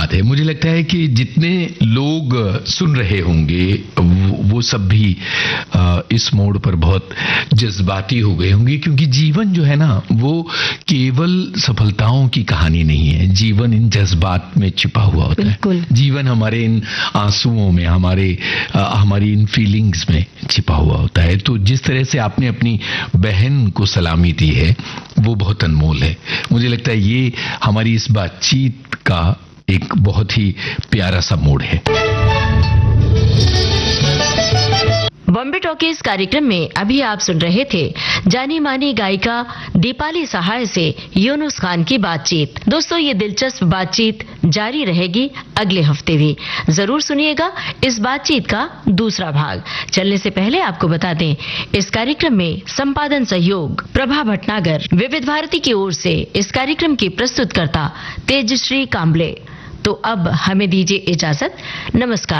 बात है। मुझे लगता है कि जितने लोग सुन रहे होंगे वो सब भी इस मोड़ पर बहुत जज्बाती हो गए होंगे, क्योंकि जीवन जो है ना वो केवल सफलताओं की कहानी नहीं है। जीवन इन जज्बात में छिपा हुआ होता है। जीवन हमारे इन आंसुओं में, हमारी इन फीलिंग्स में छिपा हुआ होता है। तो जिस तरह से आपने अपनी बहन को सलामी दी है वो बहुत अनमोल है। मुझे लगता है ये हमारी इस बातचीत का एक बहुत ही प्यारा सा मोड़ है। बॉम्बे टॉकीज कार्यक्रम में अभी आप सुन रहे थे जानी मानी गायिका दीपाली सहाय से यूनुस खान की बातचीत। दोस्तों, ये दिलचस्प बातचीत जारी रहेगी अगले हफ्ते भी। जरूर सुनिएगा इस बातचीत का दूसरा भाग। चलने से पहले आपको बता दें, इस कार्यक्रम में संपादन सहयोग प्रभा भटनागर। विविध भारती की ओर से इस कार्यक्रम की प्रस्तुतकर्ता तेजश्री कांबले। तो अब हमें दीजिए इजाजत। नमस्कार।